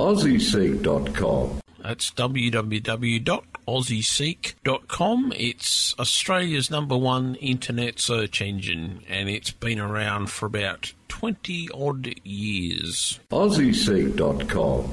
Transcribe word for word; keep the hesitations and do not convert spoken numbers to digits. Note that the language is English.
aussie seek dot com. That's w w w dot aussie seek dot com. It's Australia's number one internet search engine, and it's been around for about twenty odd years. aussie seek dot com.